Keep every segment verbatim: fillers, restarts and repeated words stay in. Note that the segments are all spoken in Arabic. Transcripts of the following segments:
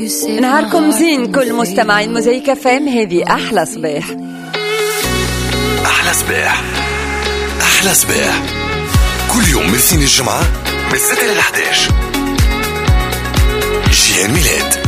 نهاركم زين كل مستمعين موزايكا فام. هذه أحلى صباح. أحلى صباح أحلى صباح كل يوم من الاثنين الجمعة من الستة إلى الأحد عشر. جيان ميلاد.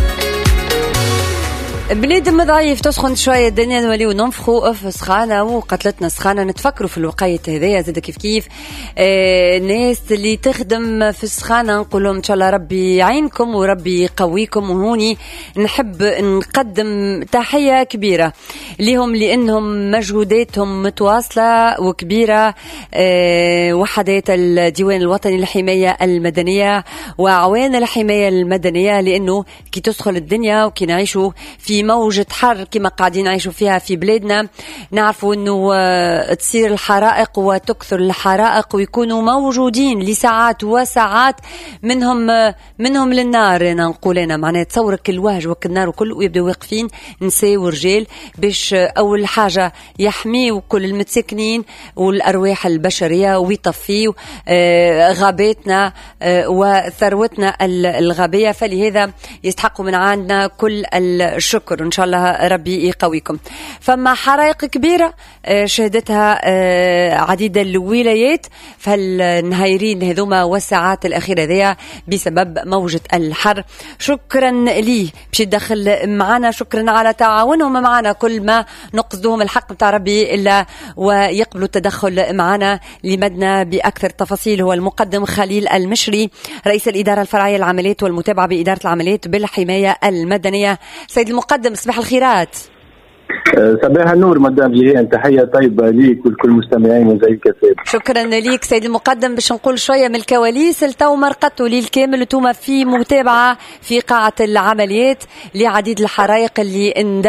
بلاد مضايف تسخن شوية الدنيا نوليو ننفخوا اف سخانة وقتلتنا سخانة. نتفكروا في الوقاية هذيا زاد كيف كيف آه الناس اللي تخدم في السخانة نقول لهم إن شاء الله ربي يعينكم وربي يقويكم. وهوني نحب نقدم تحية كبيرة لهم لأنهم مجهوداتهم متواصلة وكبيرة. آه وحدات الديوان الوطني للحماية المدنية وعوان الحماية المدنية، لأنه كي تسخن الدنيا وكي نعيشوا في في موجة حر كما قاعدين نعيشوا فيها في بلادنا، نعرفوا انه تصير الحرائق وتكثر الحرائق ويكونوا موجودين لساعات وساعات منهم منهم للنار. انا نقول انا معناها تصورك الوهج وك النار وكل ويبداو واقفين نساء ورجال باش اول حاجه يحميوا كل المتسكنين والارواح البشريه ويطفيوا غاباتنا وثروتنا الغابيه. فلهذا يستحقوا من عندنا كل الشكر وإن شاء الله ربي يقويكم. فما حرائق كبيرة شهدتها عديد الولايات فالنهايرين هذوما والساعات الأخيرة ذي بسبب موجة الحر. شكرا لي باش يدخل معنا، شكرا على تعاونهم معنا كل ما نقصدهم الحق بتاع ربي إلا ويقبلوا التدخل معنا. لمدنا بأكثر تفاصيل هو المقدم خليل المشري رئيس الإدارة الفرعية للعمليات والمتابعة بإدارة العمليات بالحماية المدنية. سيد المقدم صباح الخيرات. صباح النور مدام جيهان، تحية طيبة ليك ولكل مستمعين وزيك سيد. شكرا ليك سيد المقدم. باش نقول شوية من الكواليس التو مرقطوا لي الكامل وتوما في متابعة في قاعة العمليات لعديد الحرائق اللي